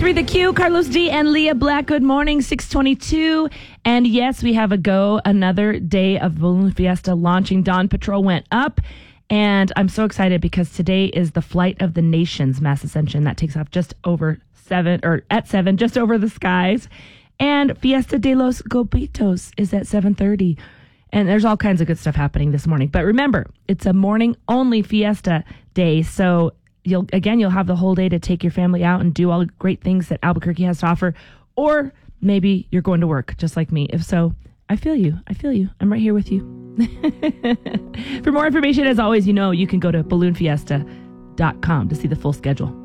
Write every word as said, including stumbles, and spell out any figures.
three The Q, Carlos D and Leah Black. Good morning, six twenty-two. And yes, we have a go. Another day of Balloon Fiesta launching. Dawn Patrol went up. And I'm so excited because today is the Flight of the Nations mass ascension. That takes off just over seven, or at seven, just over the skies. And Fiesta de los Gobitos is at seven thirty. And there's all kinds of good stuff happening this morning. But remember, it's a morning-only Fiesta day. So, you'll again, you'll have the whole day to take your family out and do all the great things that Albuquerque has to offer. Or maybe you're going to work, just like me. If so, I feel you. I feel you. I'm right here with you. For more information, as always, you know, you can go to balloon fiesta dot com to see the full schedule.